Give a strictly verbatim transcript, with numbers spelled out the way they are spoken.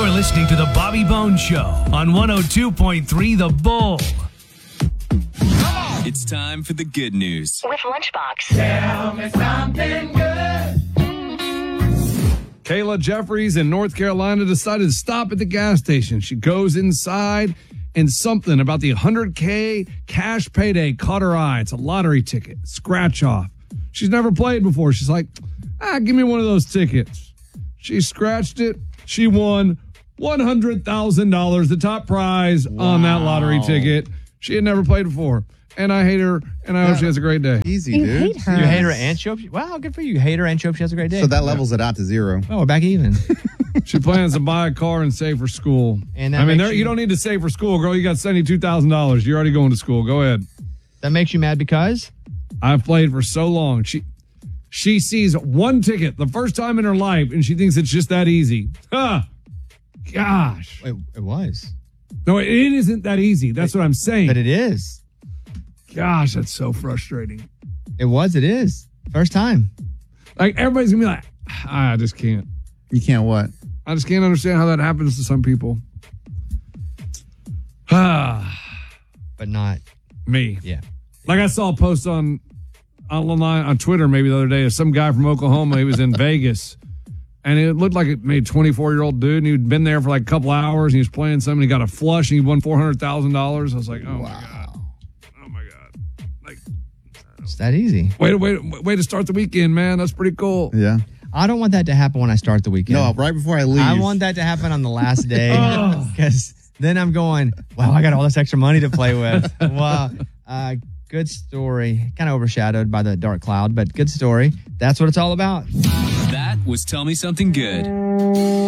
You're listening to The Bobby Bones Show on one oh two point three The Bull. It's time for the good news. With Lunchbox. Tell me something good. Kayla Jeffries in North Carolina decided to stop at the gas station. She goes inside, and something about the one hundred K cash payday caught her eye. It's a lottery ticket, scratch off. She's never played before. She's like, ah, give me one of those tickets. She scratched it. She won one hundred thousand dollars, the top prize wow. on that lottery ticket. She had never played before. And I hate her, and I yeah. hope she has a great day. Easy, you dude. Hate her. You hate her and she hope she, wow, good for you. You hate her and she hope she has a great day. So that levels it out to zero. Oh, we're back even. She plans to buy a car and save for school. And that I mean, you, you don't need to save for school, girl. You got seventy-two thousand dollars. You're already going to school. Go ahead. That makes you mad because? I've played for so long. She she sees one ticket the first time in her life, and she thinks it's just that easy. Huh. Gosh. It, it was. No, it isn't that easy. That's it, what I'm saying. But it is. Gosh, that's so frustrating. It was. It is. First time. Like, everybody's going to be like, I just can't. You can't what? I just can't understand how that happens to some people. But not me. Yeah. Like I saw a post on online on Twitter maybe the other day of some guy from Oklahoma. He was in Vegas. And it looked like it made a twenty-four-year-old dude, and he'd been there for like a couple hours, and he was playing something. He got a flush, and he won four hundred thousand dollars. I was like, oh, wow. my God. Oh, my God. Like, it's that easzy. Way to, way, way to start the weekend, man. That's pretty cool. Yeah. I don't want that to happen when I start the weekend. No, right before I leave. I want that to happen on the last day because oh. then I'm going, wow, I got all this extra money to play with. Wow. Uh, good story. Kind of overshadowed by the dark cloud, but good story. That's what it's all about. That was Tell Me Something Good.